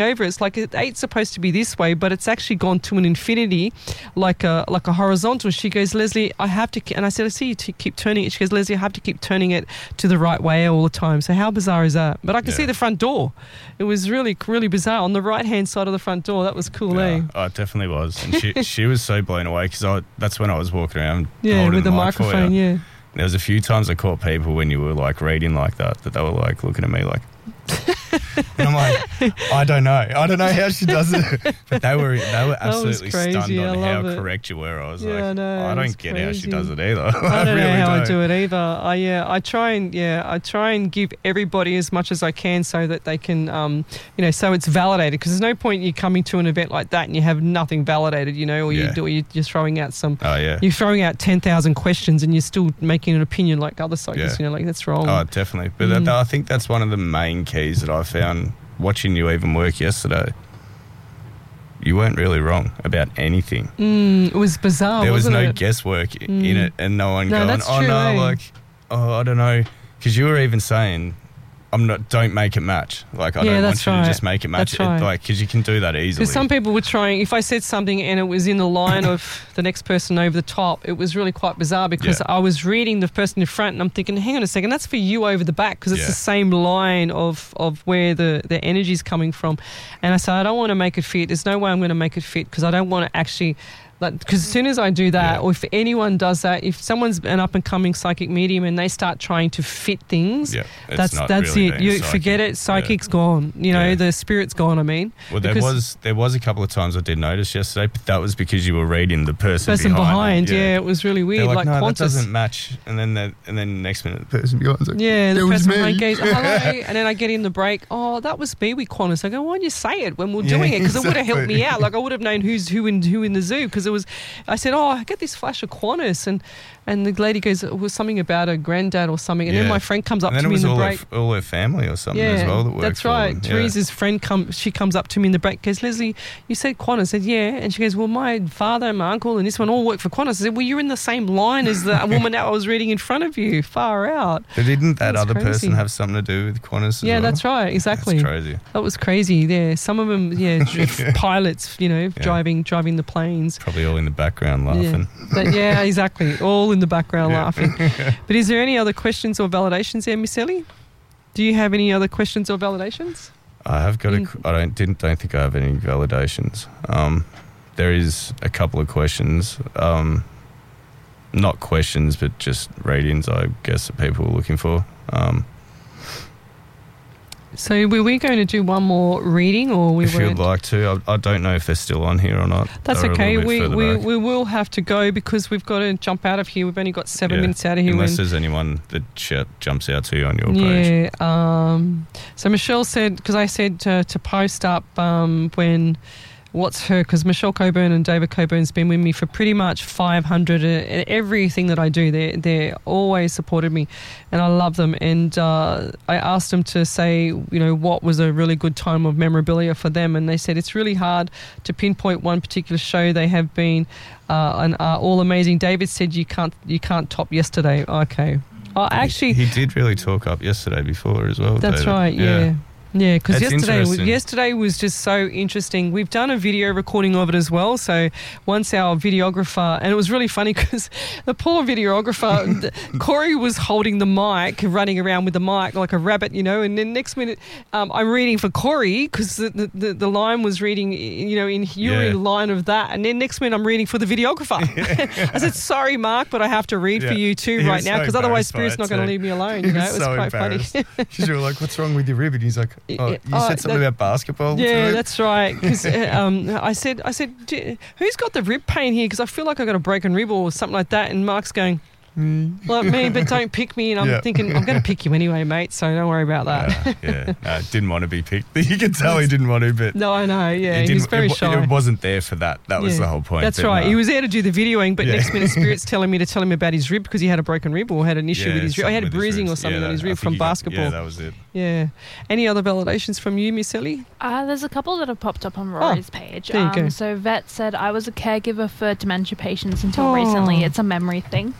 over. It's like it ain't supposed to be this way, but it's actually gone to an infinity, like a horizontal. She goes, Leslie, I have to, and I said, I see you keep turning it. She goes, Leslie, I have to keep turning it to the right way all the time. So how bizarre is that? But I can see the front door. It was really, really bizarre on the right-hand side of the front door. That was cool, eh? Oh, it definitely was. And she was so blown away because that's when I was walking around holding with the mic microphone, for you. yeah. There was a few times I caught people when you were like reading like that they were like looking at me like, and I'm like, I don't know how she does it, but they were absolutely stunned on how correct you were. I was like, I don't get how she does it either. I don't know how I do it either. I try and give everybody as much as I can so that they can, so it's validated. Because there's no point you coming to an event like that and you have nothing validated, or you're throwing out you're throwing out 10,000 questions and you're still making an opinion like other psychics. Like that's wrong. Oh, definitely. But I think that's one of the main keys that I found watching you even work yesterday. You weren't really wrong about anything. It was bizarre. There was wasn't no it? guesswork in it, and no one going, that's true, I don't know, because you were even saying, don't make it match. Like, I don't want you to just make it match. Because you can do that easily. Because some people were trying, if I said something and it was in the line of the next person over the top, it was really quite bizarre because I was reading the person in front and I'm thinking, hang on a second, that's for you over the back because it's the same line of where the energy's coming from. And I said, I don't want to make it fit. There's no way I'm going to make it fit because I don't want to actually... Because as soon as I do that, or if anyone does that, if someone's an up-and-coming psychic medium and they start trying to fit things, that's really it. You forget it. Psychic's gone. The spirit's gone. I mean, well, there was a couple of times I did notice yesterday, but that was because you were reading the person behind. It was really weird. Like no, Qantas. that doesn't match. And then next minute, the person behind's like, the person behind goes, hello, and then I get in the break. Oh, that was me with Qantas. I go, why didn't you say it when we were doing it? Because it would have helped me out. Like I would have known who's who in the zoo because I said, I get this flash of Qantas and the lady goes, it was something about her granddad or something. And then my friend comes up to me in the break. all her family or something as well that worked that's right. For them. Teresa's friend comes up to me in the break, goes, Leslie, you said Qantas. I said, yeah. And she goes, well, my father and my uncle and this one all work for Qantas. I said, well, you're in the same line as the woman that I was reading in front of you. Far out. But didn't that other person have something to do with Qantas as well? That's right. Exactly. That's crazy. That was crazy. Yeah. Some of them, pilots, driving the planes. Probably all in the background laughing. Yeah, exactly. All in the background laughing. But is there any other questions or validations there, Miss Ellie? Do you have any other questions or validations? I have got I don't think I have any validations. There is a couple of questions. Not questions, but just readings, I guess, that people were looking for. So were we going to do one more reading or we If you'd like to. I don't know if they're still on here or not. That's okay. We will have to go because we've got to jump out of here. We've only got 7 minutes out of here. Unless there's anyone that jumps out to you on your page. Yeah. So Michelle said, because I said to post up when... because Michelle Coburn and David Coburn's been with me for pretty much 500 everything that I do. They're always supported me and I love them. And I asked them to say, what was a really good time of memorabilia for them. And they said it's really hard to pinpoint one particular show. They have been all amazing. David said you can't top yesterday. Okay. Actually, he did really talk up yesterday before as well. That's David. Right. Yeah. Yeah, because yesterday was just so interesting. We've done a video recording of it as well. So once our videographer, and it was really funny because the poor videographer, Corey was holding the mic, running around with the mic like a rabbit, and then next minute I'm reading for Corey because the line was reading, in line of that. And then next minute I'm reading for the videographer. I said, sorry, Mark, but I have to read for you too right now because otherwise Spirit's not going to leave me alone. It was so quite funny. Because you were like, what's wrong with your rib? And he's like, you said something about basketball? Yeah, that's right. Because I said, who's got the rib pain here? Because I feel like I got a broken rib or something like that. And Mark's going, like me, but don't pick me. And I'm thinking, I'm going to pick you anyway, mate. So don't worry about that. No, didn't want to be picked. You can tell he didn't want to, but no, I know. Yeah, he was very shy. It wasn't there for that. That was the whole point. That's right. He was there to do the videoing, but next minute, Spirit's telling me to tell him about his rib because he had a broken rib or had an issue with his rib. I had a bruising or something on his rib from basketball. That was it. Yeah. Any other validations from you, Miss Ellie? There's a couple that have popped up on Rory's page. There you go. So Vet said, I was a caregiver for dementia patients until recently. It's a memory thing.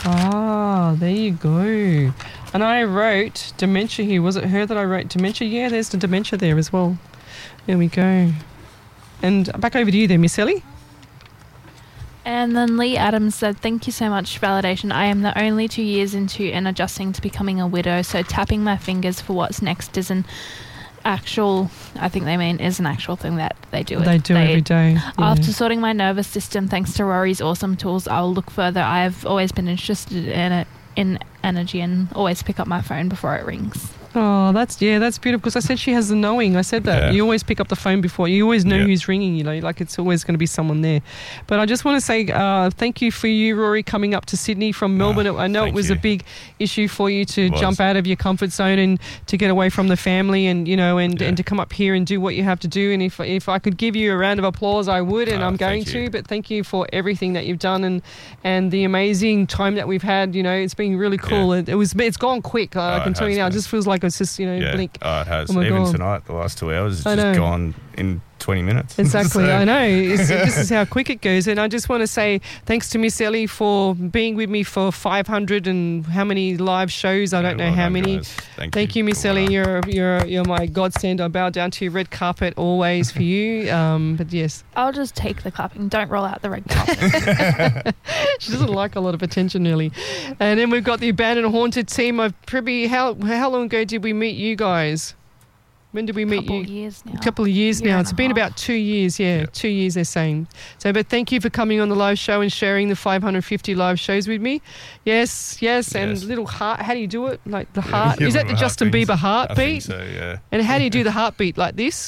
There you go. And I wrote dementia here. Was it her that I wrote dementia? Yeah, there's the dementia there as well. There we go. And back over to you there, Miss Ellie. And then Lee Adams said, thank you so much, validation. I am the only 2 years into and adjusting to becoming a widow, so tapping my fingers for what's next is an actual, I think they mean is an actual thing that they do. They do every day. Yeah. After sorting my nervous system, thanks to Rory's awesome tools, I'll look further. I've always been interested in energy and always pick up my phone before it rings. Oh, that's beautiful, because I said she has the knowing. I said that. Yeah. You always pick up the phone before. You always know who's ringing, like it's always going to be someone there. But I just want to say thank you for you, Rory, coming up to Sydney from Melbourne. I know it was a big issue for you to jump out of your comfort zone and to get away from the family and, and to come up here and do what you have to do. And if I could give you a round of applause, I would, and I'm going to. But thank you for everything that you've done and the amazing time that we've had. It's been really cool. Yeah. It's gone quick. I can tell you now. It just feels like it's just, blink. Oh, it has. Even tonight, the last 2 hours, it's just gone in 20 minutes. Exactly. I know. This is how quick it goes. And I just want to say thanks to Miss Ellie for being with me for 500 and how many live shows. I don't know how many. Thank you, Miss Ellie. You're my godsend. I bow down to your red carpet always for you. But yes. Long just take the clapping. Don't roll out the red carpet. She doesn't like a lot of attention, really. And then we've got the Abandoned Haunted team of Pribby. How long ago did we meet you guys? When did we meet you? A couple of years now. It's been about 2 years, 2 years they're saying. So, but thank you for coming on the live show and sharing the 550 live shows with me. Yes, and little heart. How do you do it? Like the heart? Is that the Justin Bieber heartbeat? I think so, yeah. And how do you do the heartbeat? Like this?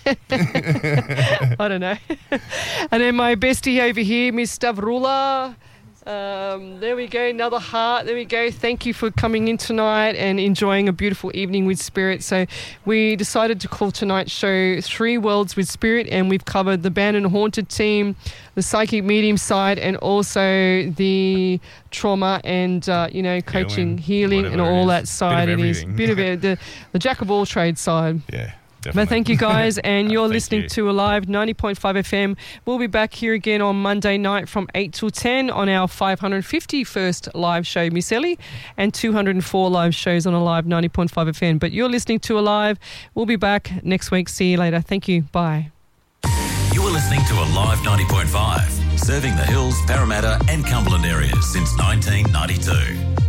I don't know. And then my bestie over here, Miss Stavrula. There we go, another heart. There we go. Thank you for coming in tonight and enjoying a beautiful evening with Spirit. So we decided to call tonight's show 3 Worlds with Spirit, and we've covered the Abandoned Haunted team, the psychic medium side, and also the trauma and coaching, healing and all that side. It is a bit of the jack of all trades side. Yeah. Definitely. But thank you guys, and you're listening to Alive 90.5 FM. We'll be back here again on Monday night from 8 till 10 on our 551st live show, Miss Ellie, and 204 live shows on Alive 90.5 FM. But you're listening to Alive. We'll be back next week. See you later. Thank you. Bye. You are listening to Alive 90.5, serving the Hills, Parramatta and Cumberland areas since 1992.